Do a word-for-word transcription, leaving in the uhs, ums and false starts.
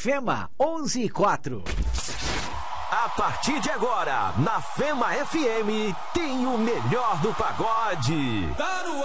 Fema onze e quatro. A partir de agora, na Fema F M, tem o melhor do pagode. Tá no